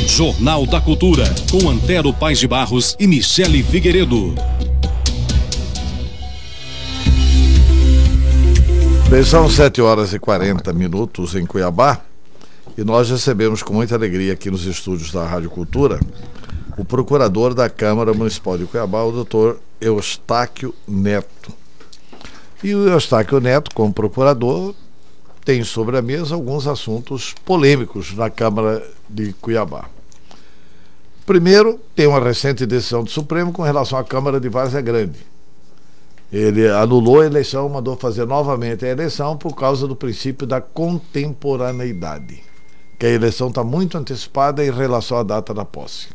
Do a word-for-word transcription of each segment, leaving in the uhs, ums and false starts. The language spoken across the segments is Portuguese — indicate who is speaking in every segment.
Speaker 1: Jornal da Cultura, com Antero Paes de Barros e Michele Figueiredo.
Speaker 2: Bem, são sete horas e quarenta minutos em Cuiabá e nós recebemos com muita alegria aqui nos estúdios da Rádio Cultura o procurador da Câmara Municipal de Cuiabá, o doutor Eustáquio Neto. E o Eustáquio Neto, como procurador, tem sobre a mesa alguns assuntos polêmicos na Câmara de Cuiabá. Primeiro, tem uma recente decisão do Supremo com relação à Câmara de Várzea Grande. Ele anulou a eleição, mandou fazer novamente a eleição por causa do princípio da contemporaneidade, que a eleição está muito antecipada em relação à data da posse.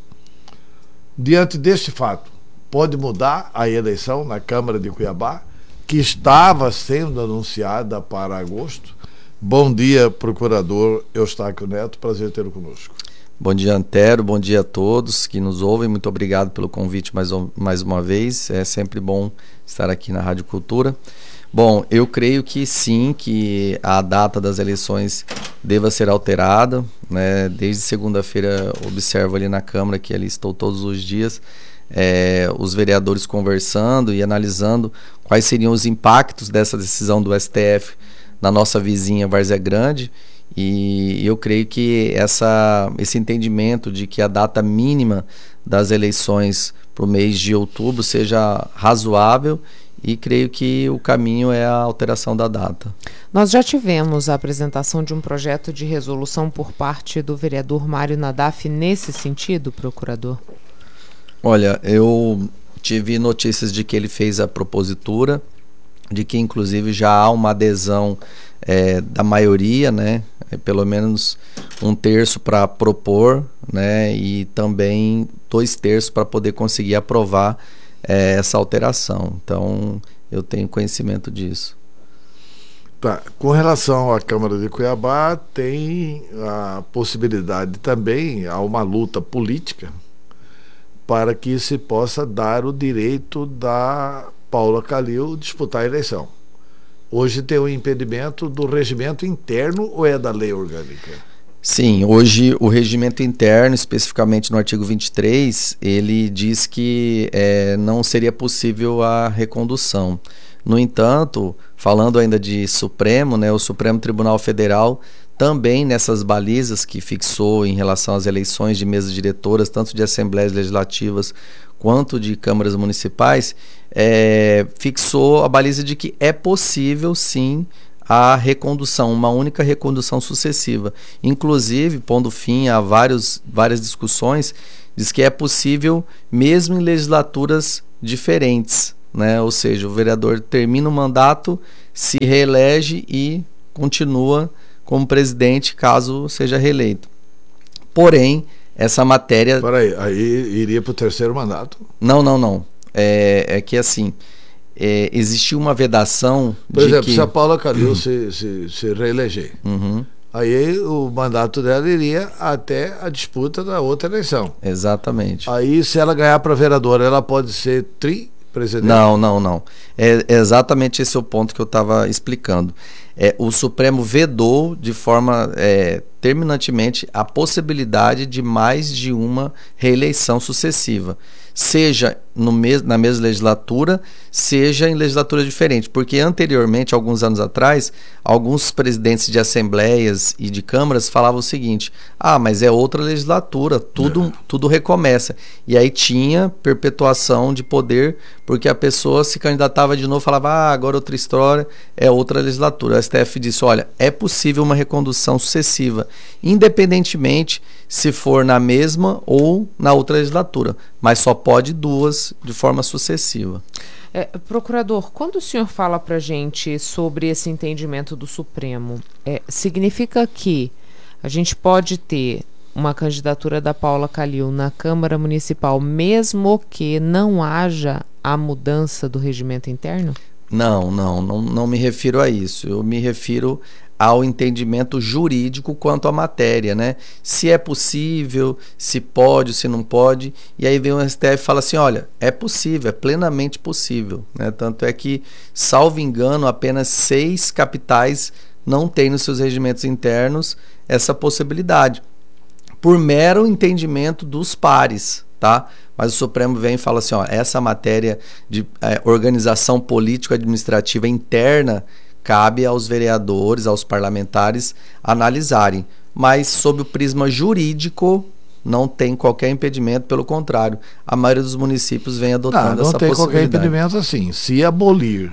Speaker 2: Diante deste fato, pode mudar a eleição na Câmara de Cuiabá, que estava sendo anunciada para agosto. Bom dia, procurador Eustáquio Neto, prazer tê-lo conosco.
Speaker 3: Bom dia, Antero, bom dia a todos que nos ouvem, muito obrigado pelo convite mais, mais uma vez, é sempre bom estar aqui na Rádio Cultura. Bom, eu creio que sim, que a data das eleições deva ser alterada, né? Desde segunda-feira observo ali na Câmara, que ali estou todos os dias, é, os vereadores conversando e analisando quais seriam os impactos dessa decisão do S T F na nossa vizinha Várzea Grande. E eu creio que essa, esse entendimento de que a data mínima das eleições para o mês de outubro seja razoável, e creio que o caminho é a alteração da data.
Speaker 4: Nós já tivemos a apresentação de um projeto de resolução por parte do vereador Mário Nadaf nesse sentido, procurador?
Speaker 3: Olha, eu tive notícias de que ele fez a propositura, de que inclusive já há uma adesão é, da maioria, né? É, pelo menos um terço para propor, né? E também dois terços para poder conseguir aprovar é, essa alteração. Então, eu tenho conhecimento disso.
Speaker 2: Tá. Com relação à Câmara de Cuiabá, tem a possibilidade também, há uma luta política para que se possa dar o direito da Paula Calil disputar a eleição. Hoje tem o impedimento do regimento interno ou é da lei orgânica?
Speaker 3: Sim, hoje o regimento interno, especificamente no artigo vinte e três, ele diz que é, não seria possível a recondução. No entanto, falando ainda de Supremo, né, o Supremo Tribunal Federal também nessas balizas que fixou em relação às eleições de mesas diretoras, tanto de assembleias legislativas quanto de câmaras municipais, é, fixou a baliza de que é possível sim a recondução, uma única recondução sucessiva. Inclusive, pondo fim a vários, várias discussões, diz que é possível mesmo em legislaturas diferentes, né? Ou seja, o vereador termina o mandato, se reelege e continua como presidente caso seja reeleito. Porém, essa matéria...
Speaker 2: Peraí, aí iria para o terceiro mandato?
Speaker 3: Não, não, não. É, é que assim, é, existiu uma vedação...
Speaker 2: Por
Speaker 3: de
Speaker 2: exemplo,
Speaker 3: que...
Speaker 2: se a Paula Calil uhum. se, se, se reeleger,
Speaker 3: uhum.
Speaker 2: aí o mandato dela iria até a disputa da outra eleição.
Speaker 3: Exatamente.
Speaker 2: Aí, se ela ganhar para vereadora, ela pode ser tri-presidente?
Speaker 3: Não, não, não. É exatamente esse o ponto que eu estava explicando. É, o Supremo vedou de forma é, terminantemente a possibilidade de mais de uma reeleição sucessiva, seja no mes na mesma legislatura, seja em legislatura diferente, porque anteriormente, alguns anos atrás, alguns presidentes de assembleias e de câmaras falavam o seguinte: ah, mas é outra legislatura, tudo, tudo recomeça, e aí tinha perpetuação de poder, porque a pessoa se candidatava de novo, falava, ah, agora outra história, é outra legislatura. O S T F disse, olha, é possível uma recondução sucessiva, independentemente se for na mesma ou na outra legislatura, mas só pode duas de forma sucessiva.
Speaker 4: É, procurador, quando o senhor fala para a gente sobre esse entendimento do Supremo, é, significa que a gente pode ter uma candidatura da Paula Calil na Câmara Municipal, mesmo que não haja a mudança do regimento interno?
Speaker 3: Não, não, não, não me refiro a isso. Eu me refiro ao entendimento jurídico quanto à matéria, né? Se é possível, se pode, se não pode. E aí vem o S T F e fala assim, olha, é possível, é plenamente possível, né? Tanto é que, salvo engano, apenas seis capitais não têm nos seus regimentos internos essa possibilidade. por mero entendimento dos pares, tá? Mas o Supremo vem e fala assim, ó, essa matéria de é, organização político-administrativa interna cabe aos vereadores, aos parlamentares analisarem, mas sob o prisma jurídico não tem qualquer impedimento, pelo contrário, a maioria dos municípios vem adotando
Speaker 2: não,
Speaker 3: essa
Speaker 2: não tem qualquer
Speaker 3: possibilidade.
Speaker 2: impedimento assim, se abolir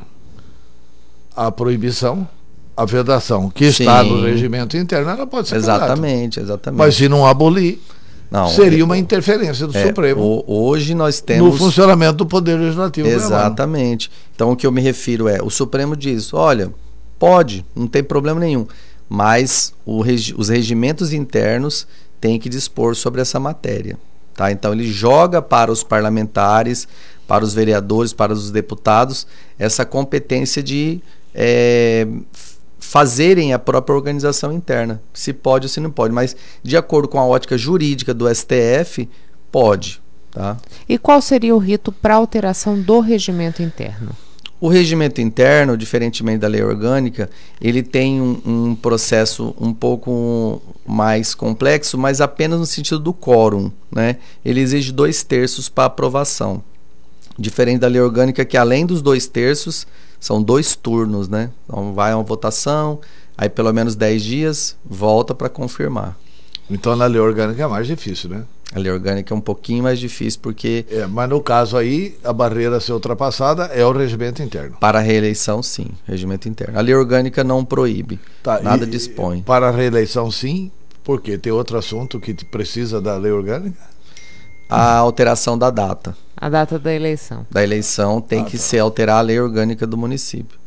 Speaker 2: a proibição, a vedação que está
Speaker 3: Sim.
Speaker 2: no regimento interno, ela pode ser
Speaker 3: Exatamente,
Speaker 2: quebrada.
Speaker 3: exatamente.
Speaker 2: Mas se não abolir,
Speaker 3: não,
Speaker 2: seria uma interferência do
Speaker 3: é,
Speaker 2: Supremo
Speaker 3: o, hoje nós temos
Speaker 2: no funcionamento do Poder Legislativo.
Speaker 3: Exatamente. Então o que eu me refiro é, o Supremo diz, olha, pode, não tem problema nenhum, mas o regi- os regimentos internos têm que dispor sobre essa matéria. Tá? Então ele joga para os parlamentares, para os vereadores, para os deputados, essa competência de é, fazerem a própria organização interna. Se pode ou se não pode, mas de acordo com a ótica jurídica do S T F, pode. Tá?
Speaker 4: E qual seria o rito para alteração do regimento interno?
Speaker 3: O regimento interno, diferentemente da lei orgânica, ele tem um, um processo um pouco mais complexo, mas apenas no sentido do quórum, né? Ele exige dois terços para aprovação. Diferente da lei orgânica, que além dos dois terços, são dois turnos, né? Então vai uma votação, aí pelo menos dez dias, volta para confirmar.
Speaker 2: Então na lei orgânica é mais difícil, né?
Speaker 3: A lei orgânica é um pouquinho mais difícil porque...
Speaker 2: É, mas no caso aí, a barreira a ser ultrapassada é o regimento interno.
Speaker 3: Para a reeleição, sim, regimento interno. A lei orgânica não proíbe,
Speaker 2: Tá,
Speaker 3: nada
Speaker 2: e,
Speaker 3: dispõe.
Speaker 2: Para a reeleição, sim, porque tem outro assunto que precisa da lei orgânica?
Speaker 3: A alteração da data.
Speaker 4: A data da eleição.
Speaker 3: Da eleição tem
Speaker 2: ah,
Speaker 3: que
Speaker 2: tá.
Speaker 3: ser alterar a lei orgânica do município.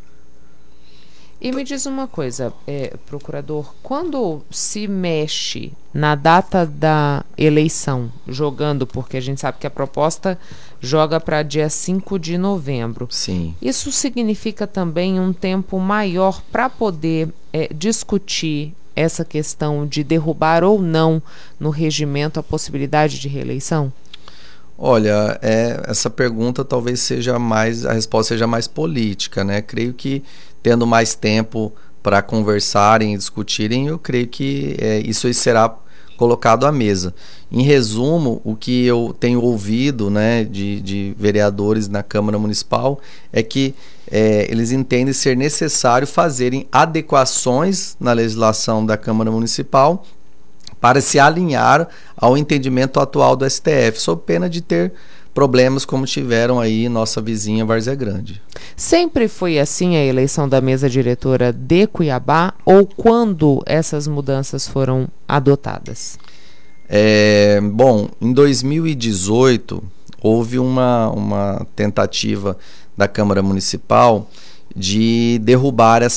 Speaker 4: E me diz uma coisa, é, procurador, quando se mexe na data da eleição, jogando, porque a gente sabe que a proposta joga para dia cinco de novembro,
Speaker 3: Sim.
Speaker 4: isso significa também um tempo maior para poder é, discutir essa questão de derrubar ou não no regimento a possibilidade de reeleição?
Speaker 3: Olha, é, essa pergunta talvez seja mais, a resposta seja mais política, né? Creio que tendo mais tempo para conversarem e discutirem, eu creio que é, isso será colocado à mesa. Em resumo, o que eu tenho ouvido, né, de, de vereadores na Câmara Municipal é que é, eles entendem ser necessário fazerem adequações na legislação da Câmara Municipal para se alinhar ao entendimento atual do S T F, sob pena de ter problemas como tiveram aí nossa vizinha Várzea Grande.
Speaker 4: Sempre foi assim a eleição da mesa diretora de Cuiabá ou quando essas mudanças foram adotadas?
Speaker 3: É, bom, em dois mil e dezoito houve uma, uma tentativa da Câmara Municipal de derrubar essa